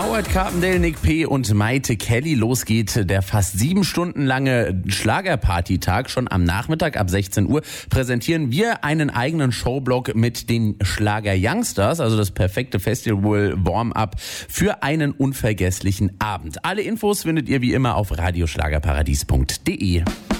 Howard Carpendale, Nick P. und Maite Kelly. Los geht der fast 7 Stunden lange Schlagerparty-Tag. Schon am Nachmittag ab 16 Uhr präsentieren wir einen eigenen Showblock mit den Schlager Youngsters, also das perfekte Festival-Warm-up für einen unvergesslichen Abend. Alle Infos findet ihr wie immer auf radioschlagerparadies.de.